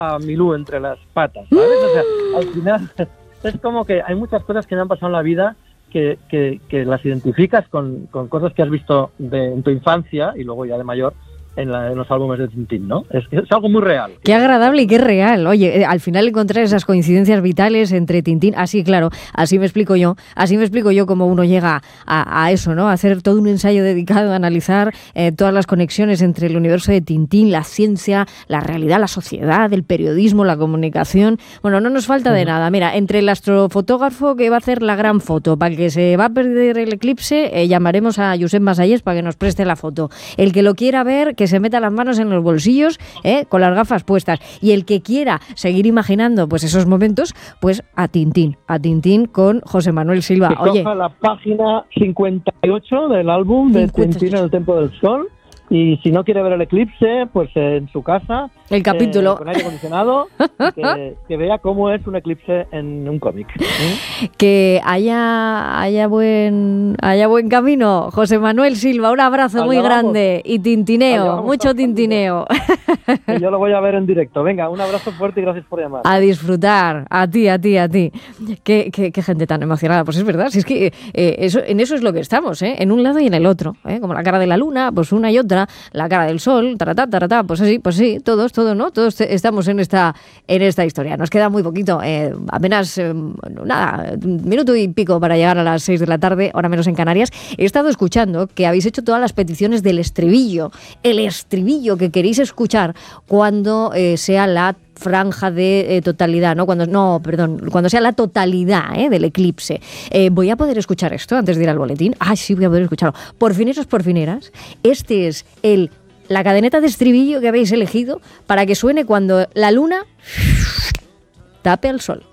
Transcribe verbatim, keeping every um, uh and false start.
a Milú entre las patas, ¿sabes? O sea, al final es como que hay muchas cosas que me han pasado en la vida que, que, que las identificas con, con cosas que has visto de, en tu infancia y luego ya de mayor en, la, en los álbumes de Tintín, ¿no? Es, es algo muy real. Qué agradable y qué real. Oye, al final encontrar esas coincidencias vitales entre Tintín, así claro, así me explico yo, así me explico yo cómo uno llega a, a eso, ¿no? A hacer todo un ensayo dedicado a analizar eh, todas las conexiones entre el universo de Tintín, la ciencia, la realidad, la sociedad, el periodismo, la comunicación. Bueno, no nos falta de nada. Mira, entre el astrofotógrafo que va a hacer la gran foto, para el que se va a perder el eclipse, eh, llamaremos a Josep Masayes para que nos preste la foto. El que lo quiera ver, que se meta las manos en los bolsillos, ¿eh? Con las gafas puestas. Y el que quiera seguir imaginando pues esos momentos, pues a Tintín, a Tintín con José Manuel Silva. Que Oye, coja la página cincuenta y ocho del álbum de cincuenta y ocho. Tintín en el Templo del Sol. Y si no quiere ver el eclipse, pues eh, en su casa, el capítulo eh, con aire acondicionado, que, que vea cómo es un eclipse en un cómic. ¿eh? Que haya, haya, buen, haya buen camino. José Manuel Silva, un abrazo Allá muy vamos. grande y tintineo, Vamos, mucho tintineo. Que yo lo voy a ver en directo. Venga, un abrazo fuerte y gracias por llamar. A disfrutar, a ti, a ti, a ti. Qué, qué, qué gente tan emocionada. Pues es verdad, si es que eh, eso, en eso es lo que estamos, ¿eh? En un lado y en el otro, ¿eh? Como la cara de la luna, pues una y otra, la cara del sol, taratá, taratá, pues así, pues sí, todos, todos, ¿no? Todos estamos en esta, en esta historia. Nos queda muy poquito, eh, apenas, eh, nada, un minuto y pico para llegar a las seis de la tarde, hora menos en Canarias. He estado escuchando que habéis hecho todas las peticiones del estribillo, el estribillo que queréis escuchar cuando eh, sea la franja de eh, totalidad, ¿no? Cuando no, perdón, cuando sea la totalidad ¿eh? del eclipse. Eh, ¿Voy a poder escuchar esto antes de ir al boletín? Ah, sí, voy a poder escucharlo. Porfineros, porfineras, este es el la cadeneta de estribillo que habéis elegido para que suene cuando la luna tape al sol.